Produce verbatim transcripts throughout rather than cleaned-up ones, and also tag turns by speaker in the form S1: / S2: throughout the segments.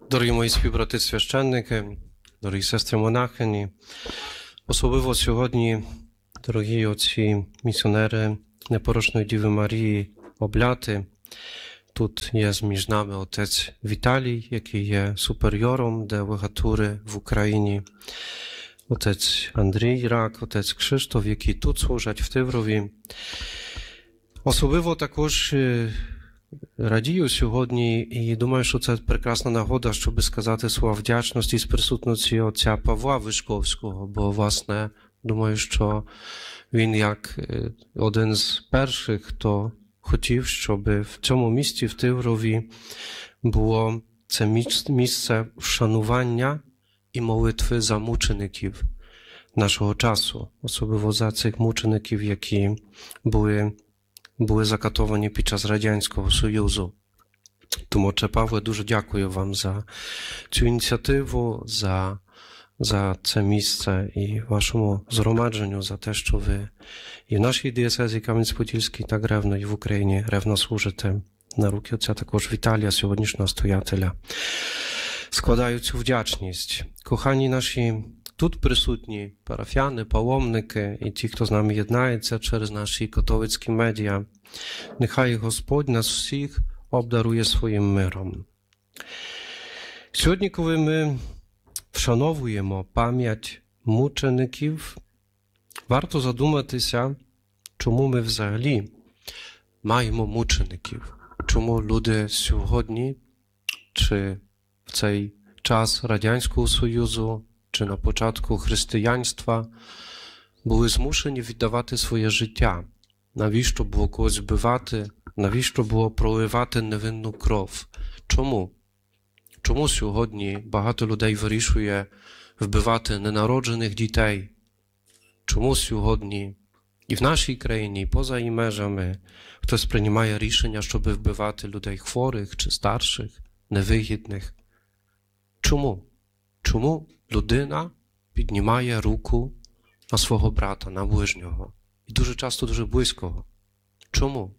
S1: Дорогі мої співбрати священники, дорогі сестри монахині, особливо сьогодні, дорогі отці місіонери Непорочної Діви Марії Обляти, тут є між нами отець Віталій, який є суперіором делегатури в Україні, отець Андрій Рак, отець Кшиштоф, які тут служать в Тиврові. Особливо також радію сьогодні і думаю, що це прекрасна нагода, щоб сказати слова вдячності з присутності отця Павла Вишковського, бо, власне, думаю, що він як один з перших, хто хотів, щоб в цьому місті, в Тиврові, було це місце вшанування і молитви за мучеників нашого часу, особливо за цих мучеників, які були були закатовані під час Радянського Союзу. Тому, отче Павле, дуже дякую вам за цю ініціативу, за, за це місце і вашому згромадженню, за те, що ви і в нашій дієцезі Кам'янець-Подільський так ревно, і в Україні ревно служите на руки отця також Віталія, сьогоднішнього стоятеля. Складаю цю вдячність. Кохані наші тут присутні парафіяни, паломники і ті, хто з нами єднається через наші католицькі медіа, нехай Господь нас всіх обдарує своїм миром. Сьогодні, коли ми вшановуємо пам'ять мучеників, варто задуматися, чому ми взагалі маємо мучеників, чому люди сьогодні, чи в цей час Радянського Союзу, чи на початку християнства були змушені віддавати своє життя. Навіщо було когось вбивати? Навіщо було проливати невинну кров? Чому? Чому сьогодні багато людей вирішує вбивати ненароджених дітей? Чому сьогодні і в нашій країні, і поза її межами хтось приймає рішення, щоб вбивати людей хворих чи старших, невигідних? Чому? Чому людина піднімає руку на свого брата, на ближнього? І дуже часто дуже близького. Чому?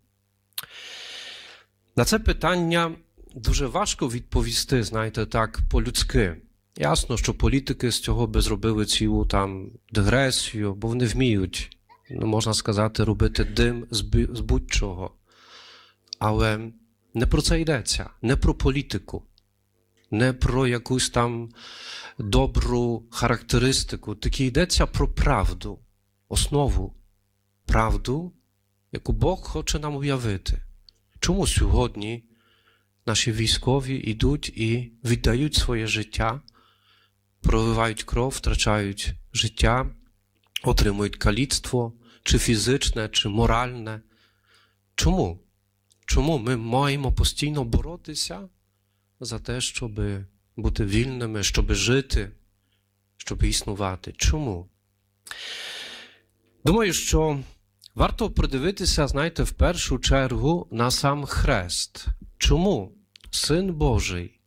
S1: На це питання дуже важко відповісти, знаєте, так, по-людськи. Ясно, що політики з цього би зробили цілу там дигресію, бо вони вміють, ну, можна сказати, робити дим з будь-чого. Але не про це йдеться, не про політику. Не про якусь там добру характеристику, тільки йдеться про правду, основу, правду, яку Бог хоче нам уявити. Чому сьогодні наші військові йдуть і віддають своє життя, проливають кров, втрачають життя, отримують каліцтво, чи фізичне, чи моральне? Чому? Чому ми маємо постійно боротися за те, щоб бути вільними, щоб жити, щоб існувати? Чому? Думаю, що варто придивитися, знаєте, в першу чергу на сам хрест. Чому Син Божий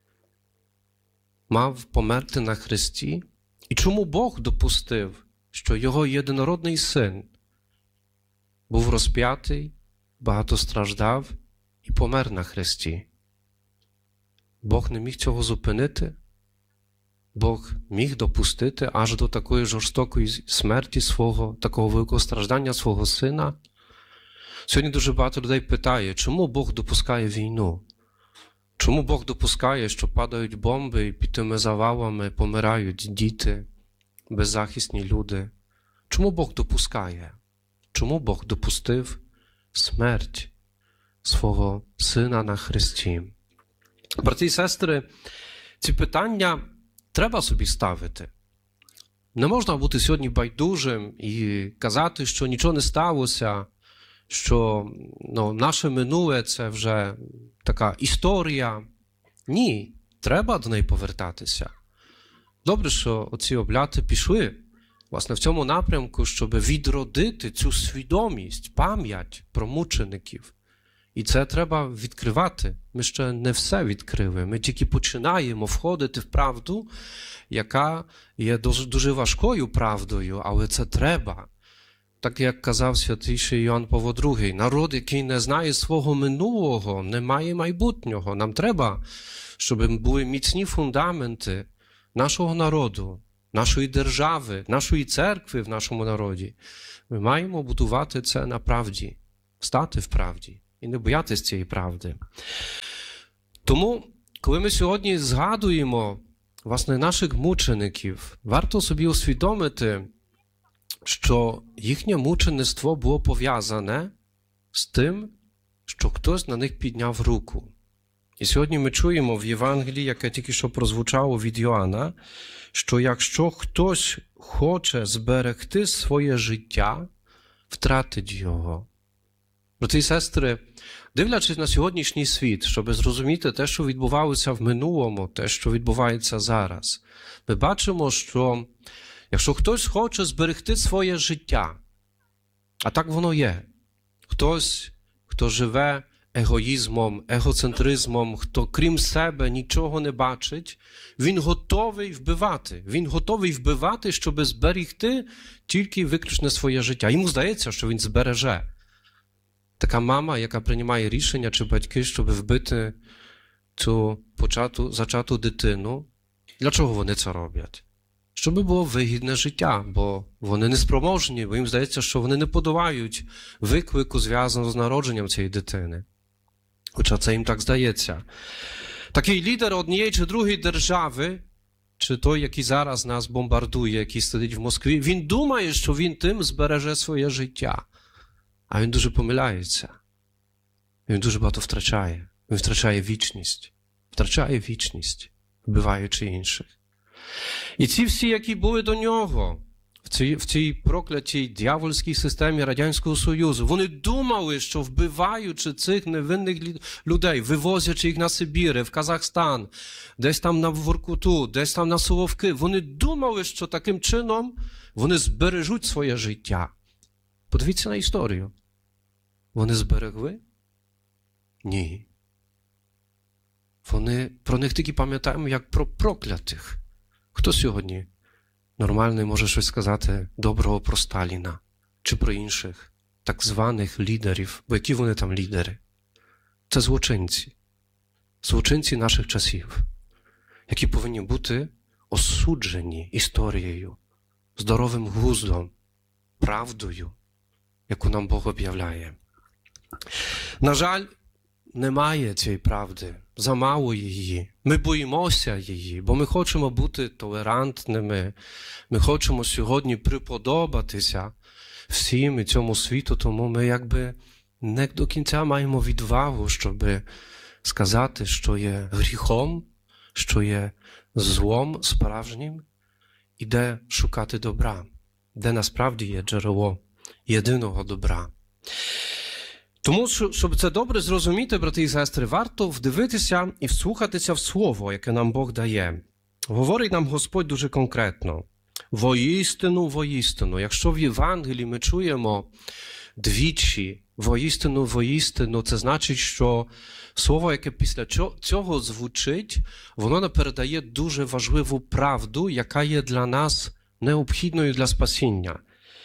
S1: мав померти на хресті? І чому Бог допустив, що Його єдинородний Син був розп'ятий, багато страждав і помер на хресті? Бог не міг цього зупинити? Бог міг допустити аж до такої жорстокої смерті свого, такого великого страждання свого сина? Сьогодні дуже багато людей питає, чому Бог допускає війну? Чому Бог допускає, що падають бомби і під тими завалами помирають діти, беззахисні люди? Чому Бог допускає? Чому Бог допустив смерть свого сина на хресті? Брати і сестри, ці питання треба собі ставити. Не можна бути сьогодні байдужим і казати, що нічого не сталося, що ну, наше минуле – це вже така історія. Ні, треба до неї повертатися. Добре, що оці обляти пішли, власне, в цьому напрямку, щоб відродити цю свідомість, пам'ять про мучеників. І це треба відкривати. Ми ще не все відкрили. Ми тільки починаємо входити в правду, яка є дуже важкою правдою, але це треба. так як казав святийший Іоанн Павло другий, народ, який не знає свого минулого, не має майбутнього. Нам треба, щоб були міцні фундаменти нашого народу, нашої держави, нашої церкви в нашому народі. Ми маємо будувати це на правді, стати в правді і не боятися цієї правди. Тому, коли ми сьогодні згадуємо, власне, наших мучеників, варто собі усвідомити, що їхнє мучеництво було пов'язане з тим, що хтось на них підняв руку. І сьогодні ми чуємо в Євангелії, яке тільки що прозвучало від Йоанна, що якщо хтось хоче зберегти своє життя, втратить його. Брати і сестри, дивлячись на сьогоднішній світ, щоб зрозуміти те, що відбувалося в минулому, те, що відбувається зараз, ми бачимо, що якщо хтось хоче зберегти своє життя, а так воно є, хтось, хто живе егоїзмом, егоцентризмом, хто крім себе нічого не бачить, він готовий вбивати. Він готовий вбивати, щоб зберегти тільки виключно своє життя. Йому здається, що він збереже. Така мама, яка приймає рішення, чи батьки, щоб вбити цю почату, зачату дитину. Для чого вони це роблять? Щоб було вигідне життя, бо вони неспроможні, бо їм здається, що вони не подолають виклику, зв'язаного з народженням цієї дитини. Хоча це їм так здається. Такий лідер однієї чи другої держави, чи той, який зараз нас бомбардує, який сидить в Москві, він думає, що він тим збереже своє життя. А він дуже помиляється. Він дуже багато втрачає. Він втрачає вічність. Втрачає вічність, вбиваючи інших. І ці всі, які були до нього, в цій, в цій проклятій дьявольській системі Радянського Союзу, вони думали, що вбиваючи цих невинних людей, вивозячи їх на Сибір, в Казахстан, десь там на Воркуту, десь там на Соловки, вони думали, що таким чином вони збережуть своє життя. Подивіться на історію. Вони зберегли? Ні. Вони, про них тільки пам'ятаємо, як про проклятих. Хто сьогодні нормальний може щось сказати доброго про Сталіна чи про інших так званих лідерів? Бо які вони там лідери? Це злочинці. Злочинці наших часів, які повинні бути осуджені історією, здоровим глуздом, правдою, яку нам Бог об'являє. На жаль, немає цієї правди, замало її. Ми боїмося її, бо ми хочемо бути толерантними, ми хочемо сьогодні приподобатися всім і цьому світу, тому ми якби не до кінця маємо відвагу, щоб сказати, що є гріхом, що є злом справжнім, і де шукати добра, де насправді є джерело єдиного добра. Тому, щоб це добре зрозуміти, брати і сестри, варто вдивитися і вслухатися в слово, яке нам Бог дає. Говорить нам Господь дуже конкретно. Воістину, воістину. Якщо в Євангелії ми чуємо двічі воістину, воістину, це значить, що слово, яке після цього звучить, воно передає дуже важливу правду, яка є для нас необхідною для спасіння.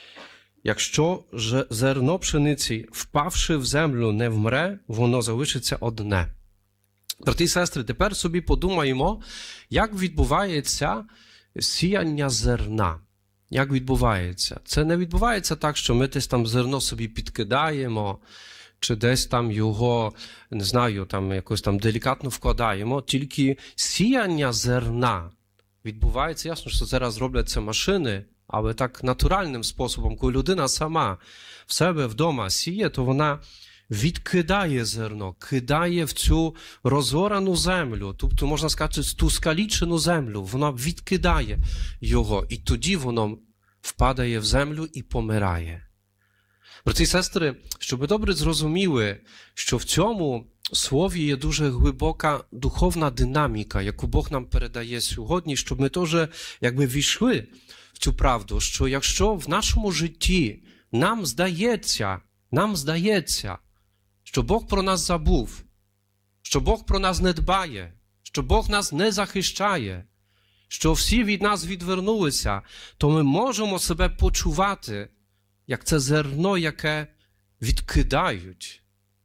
S1: Якщо зерно пшениці, впавши в землю, не вмре, воно залишиться одне. Брати і сестри, тепер собі подумаємо, як відбувається сіяння зерна. Як відбувається? Це не відбувається так, що ми десь там зерно собі підкидаємо, чи десь там його, не знаю, там якось там делікатно вкладаємо. Тільки сіяння зерна відбувається, ясно, що зараз роблять це машини, але так натуральним способом, коли людина сама в себе вдома сіє, то вона відкидає зерно, кидає в цю розорану землю, тобто, можна сказати, ту скалічену землю, вона відкидає його, і тоді воно впадає в землю і помирає. Брати і сестри, щоб ви добре зрозуміли, що в цьому слові є дуже глибока духовна динаміка, яку Бог нам передає сьогодні, щоб ми теж якби війшли в цю правду, що якщо в нашому житті нам здається, нам здається, що Бог про нас забув, що Бог про нас не дбає, що Бог нас не захищає, що всі від нас відвернулися, то ми можемо себе почувати як це зерно, яке відкидають.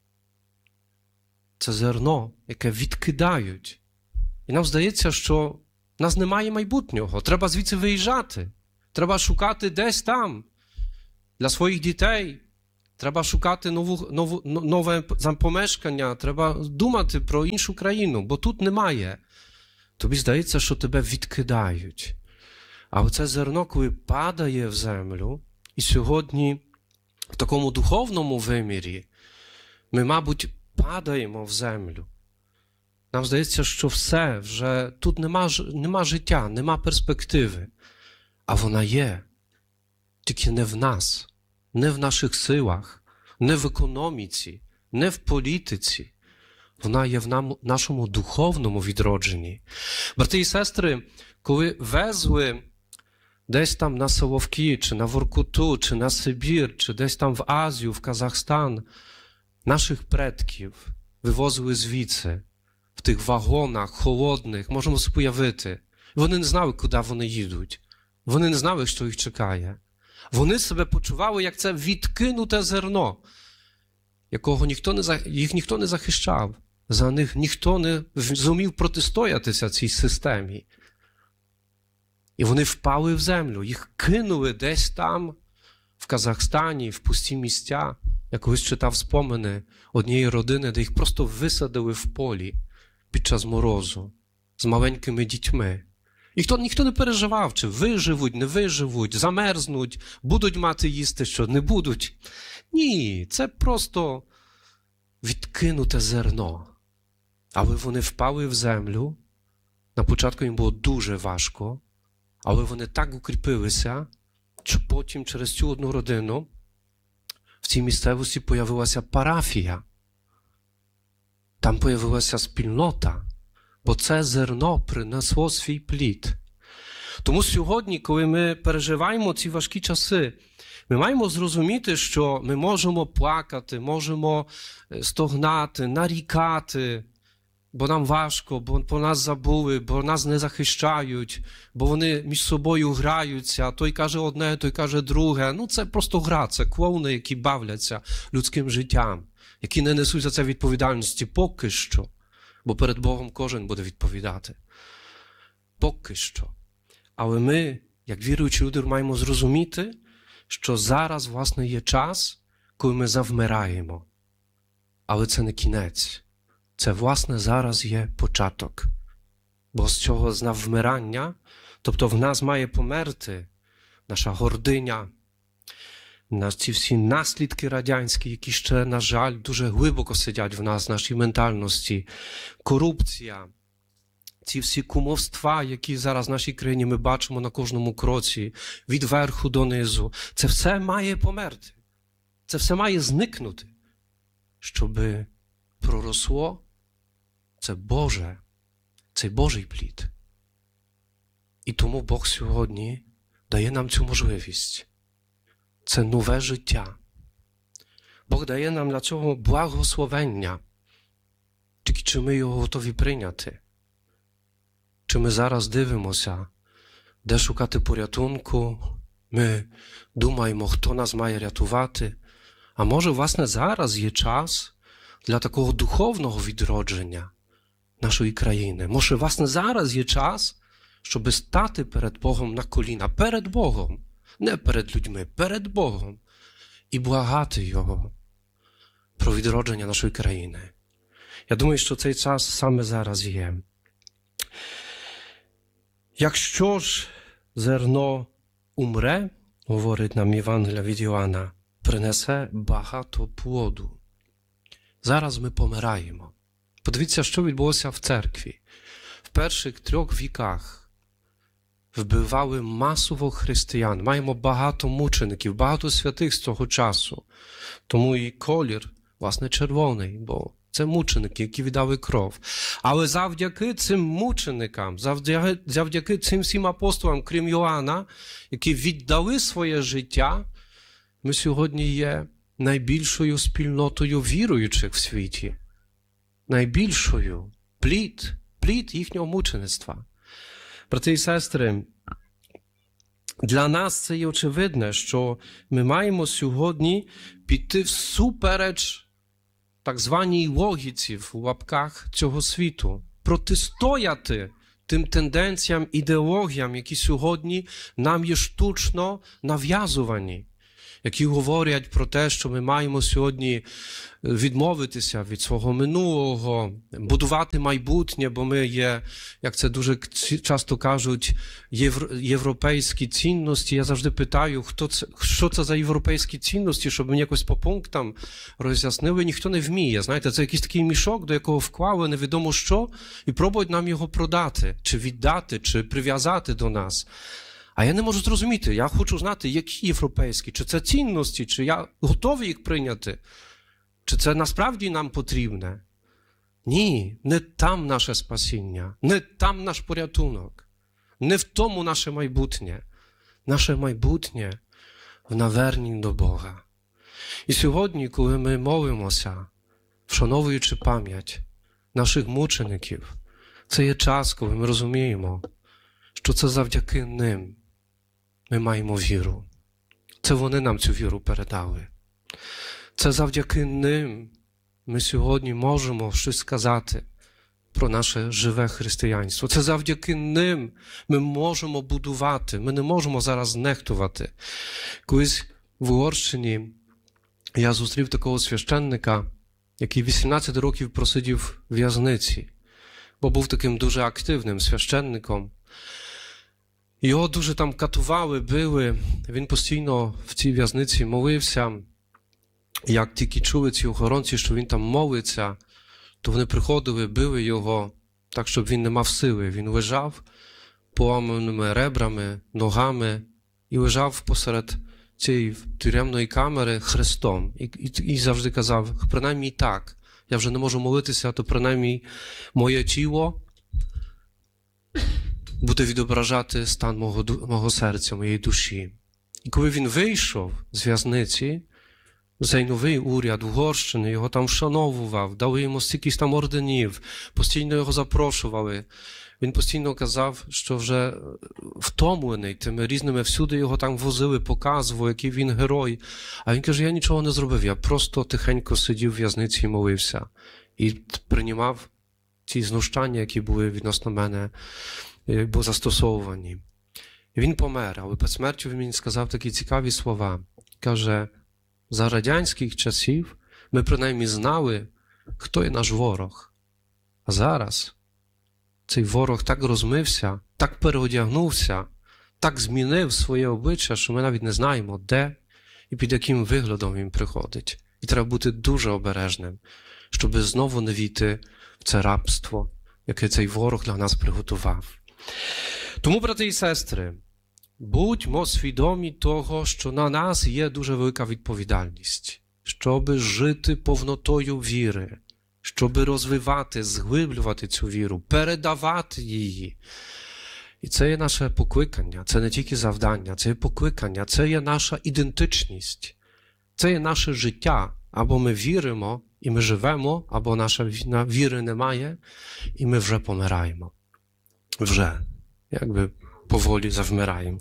S1: Це зерно, яке відкидають. І нам здається, що в нас немає майбутнього. Треба звідси виїжджати. Треба шукати десь там для своїх дітей. Треба шукати нову, нову, нове помешкання. Треба думати про іншу країну, бо тут немає. Тобі здається, що тебе відкидають. А оце зерно, коли падає в землю, і сьогодні в такому духовному вимірі ми, мабуть, падаємо в землю. Нам здається, що все, вже тут нема, нема життя, нема перспективи. А вона є. Тільки не в нас, не в наших силах, не в економіці, не в політиці. Вона є в нам, нашому духовному відродженні. Брати і сестри, коли везли десь там на Соловки, чи на Воркуту, чи на Сибір, чи десь там в Азію, в Казахстан, наших предків вивозили звідси, в тих вагонах холодних, можемо собі уявити. Вони не знали, куди вони їдуть. Вони не знали, що їх чекає. Вони себе почували, як це відкинуте зерно, якого ніхто не, їх ніхто не захищав. За них ніхто не зумів протистоятися цій системі. І вони впали в землю, їх кинули десь там, в Казахстані, в пусті місця. Я колись читав спомини однієї родини, де їх просто висадили в полі під час морозу з маленькими дітьми. І хто, ніхто не переживав, чи виживуть, не виживуть, замерзнуть, будуть мати їсти, що не будуть. Ні, це просто відкинуте зерно. Але вони впали в землю, на початку їм було дуже важко, але вони так укріпилися, що потім через цю одну родину в цій місцевості появилася парафія. Там появилася спільнота, бо це зерно принесло свій плід. Тому сьогодні, коли ми переживаємо ці важкі часи, ми маємо зрозуміти, що ми можемо плакати, можемо стогнати, нарікати, бо нам важко, бо по нас забули, бо нас не захищають, бо вони між собою граються, той каже одне, той каже друге. Ну це просто гра, це клоуни, які бавляться людським життям, які не несуть за це відповідальності поки що, бо перед Богом кожен буде відповідати. Поки що. Але ми, як віруючі люди, маємо зрозуміти, що зараз, власне, є час, коли ми завмираємо. Але це не кінець. Це, власне, зараз є початок. Бо з цього завмирання, тобто в нас має померти наша гординя, ці всі наслідки радянські, які ще, на жаль, дуже глибоко сидять в нас, в нашій ментальності, корупція, ці всі кумовства, які зараз в нашій країні ми бачимо на кожному кроці, від верху до низу, це все має померти. Це все має зникнути, щоб проросло це Боже, цей Божий плід. І тому Бог сьогодні дає нам цю можливість. Це нове життя. Бог дає нам для цього благословення. Тільки чи ми його готові прийняти? Чи ми зараз дивимося, де шукати порятунку? Ми думаємо, хто нас має рятувати? А може, власне, зараз є час для такого духовного відродження нашої країни? Може, власне, зараз є час, щоб стати перед Богом на коліна, перед Богом, не перед людьми, перед Богом, і благати Його про відродження нашої країни. Я думаю, що цей час саме зараз є. Якщо ж зерно умре, говорить нам Євангелія від Йоанна, принесе багато плоду. Зараз ми помираємо. Подивіться, що відбулося в церкві. В перших трьох віках вбивали масово християн. Маємо багато мучеників, багато святих з того часу. Тому і колір, власне, червоний, бо це мученики, які віддали кров. Але завдяки цим мученикам, завдяки, завдяки цим всім апостолам, крім Йоанна, які віддали своє життя, ми сьогодні є найбільшою спільнотою віруючих в світі. Найбільшою. Плід, плід їхнього мучеництва. Брати і сестри, Для нас це є очевидне, що ми маємо сьогодні піти всупереч так званій логіці в лапках цього світу, протистояти тим тенденціям, ідеологіям, які сьогодні нам є штучно нав'язувані, які говорять про те, що ми маємо сьогодні відмовитися від свого минулого, будувати майбутнє, бо ми є, як це дуже часто кажуть, європейські цінності. Я завжди питаю, хто це, що це за європейські цінності, щоб мені якось по пунктам роз'яснили. Ніхто не вміє. Знаєте, це якийсь такий мішок, до якого вклали невідомо що, і пробують нам його продати, чи віддати, чи прив'язати до нас. А я не можу зрозуміти, я хочу знати, які європейські, чи це цінності, чи я готовий їх прийняти, чи це насправді нам потрібне. Ні, не там наше спасіння, не там наш порятунок, не в тому наше майбутнє. Наше майбутнє в наверненні до Бога. І сьогодні, коли ми молимося, вшановуючи пам'ять наших мучеників, це є час, коли ми розуміємо, що це завдяки ним ми маємо віру. Це вони нам цю віру передали. Це завдяки ним ми сьогодні можемо щось сказати про наше живе християнство. Це завдяки ним ми можемо будувати. Ми не можемо зараз нехтувати. Колись в Угорщині я зустрів такого священника, який вісімнадцять років просидів в в'язниці, бо був таким дуже активним священником. Його дуже там катували, били. Він постійно в цій в'язниці молився. Як тільки чули ці охоронці, що він там молиться, то вони приходили, били його так, щоб він не мав сили. Він лежав поламаними ребрами, ногами і лежав посеред цієї тюремної камери хрестом. І, і, і завжди казав, принаймні так, я вже не можу молитися, то принаймні моє тіло буде відображати стан мого, мого серця, моєї душі. І коли він вийшов з в'язниці, цей новий уряд Угорщини його там вшановував, дали йому стільки там орденів, постійно його запрошували. Він постійно казав, що вже втомлений тими різними, всюди його там возили, показували, який він герой. А він каже, я нічого не зробив, я просто тихенько сидів в в'язниці і молився. І приймав ті знущання, які були відносно мене, бо застосовувані. І він помер, але перед смертю він мені сказав такі цікаві слова. Каже, за радянських часів ми принаймні знали, хто є наш ворог. А зараз цей ворог так розмився, так переодягнувся, так змінив своє обличчя, що ми навіть не знаємо, де і під яким виглядом він приходить. І треба бути дуже обережним, щоб знову не війти в це рабство, яке цей ворог для нас приготував. Тому, брати і сестри, будьмо свідомі того, що на нас є дуже велика відповідальність, щоб жити повнотою віри, щоб розвивати, зглиблювати цю віру, передавати її. І це є наше покликання, це не тільки завдання, це є покликання, це є наша ідентичність, це є наше життя. Або ми віримо і ми живемо, або наша віри немає, і ми вже помираємо. Вже, якби поволі завмираємо.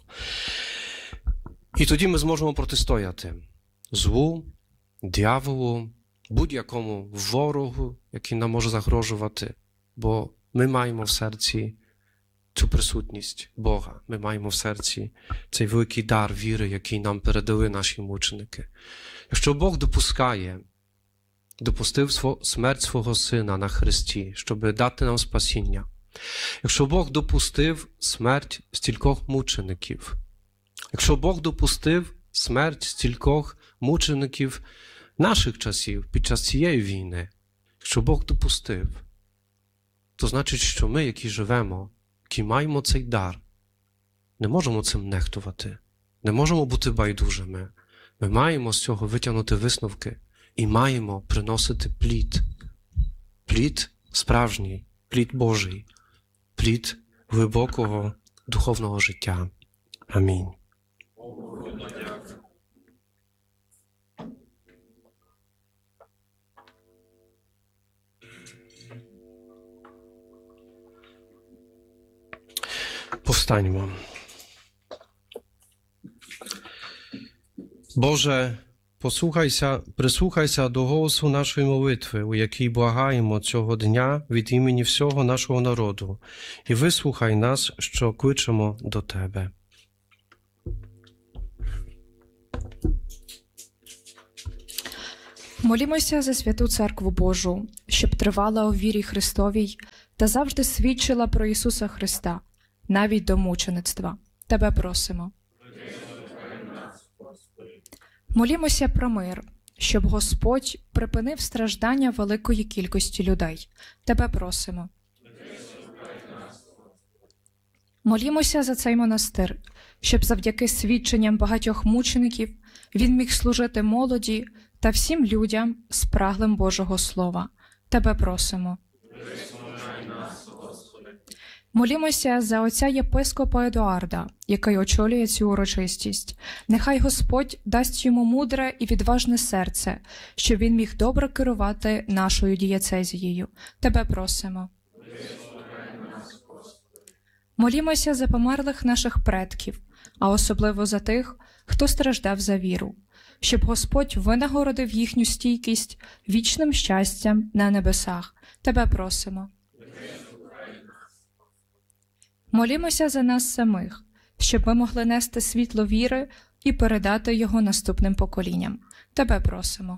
S1: І тоді ми зможемо протистояти злу, дьяволу, будь-якому ворогу, який нам може загрожувати, бо ми маємо в серці цю присутність Бога. Ми маємо в серці цей великий дар віри, який нам передали наші мученики. Якщо Бог допускає, допустив смерть свого Сина на хресті, щоб дати нам спасіння, якщо Бог допустив смерть стількох мучеників, якщо Бог допустив смерть стількох мучеників наших часів під час цієї війни, якщо Бог допустив, то значить, що ми, які живемо, які маємо цей дар, не можемо цим нехтувати, не можемо бути байдужими. Ми маємо з цього витягнути висновки і маємо приносити плід. Плід справжній, плід Божий, плід глибокого духовного життя. Амінь. Повстаньмо. Боже, послухайся, прислухайся до голосу нашої молитви, у якій благаємо цього дня від імені всього нашого народу, і вислухай нас, що кличемо до Тебе.
S2: Молімося за святу Церкву Божу, щоб тривала у вірі Христовій та завжди свідчила про Ісуса Христа, навіть до мучеництва. Тебе просимо. Молімося про мир, щоб Господь припинив страждання великої кількості людей. Тебе просимо. Молімося за цей монастир, щоб завдяки свідченням багатьох мучеників він міг служити молоді та всім людям спраглим Божого Слова. Тебе просимо. Молімося за отця єпископа Едуарда, який очолює цю урочистість. Нехай Господь дасть йому мудре і відважне серце, щоб він міг добре керувати нашою дієцезією. Тебе просимо. Молімося за померлих наших предків, а особливо за тих, хто страждав за віру, щоб Господь винагородив їхню стійкість вічним щастям на небесах. Тебе просимо. Молімося за нас самих, щоб ми могли нести світло віри і передати його наступним поколінням. Тебе просимо.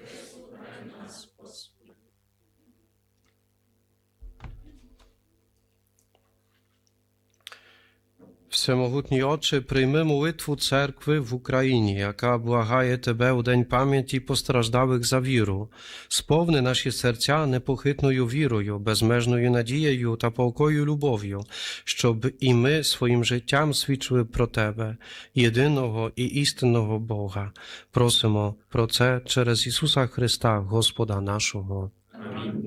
S1: Всемогутній Отче, прийми молитву Церкви в Україні, яка благає Тебе у день пам'яті постраждалих за віру. Сповни наші серця непохитною вірою, безмежною надією та палкою любов'ю, щоб і ми своїм життям свідчили про Тебе, єдиного і істинного Бога. Просимо про це через Ісуса Христа, Господа нашого. Амінь.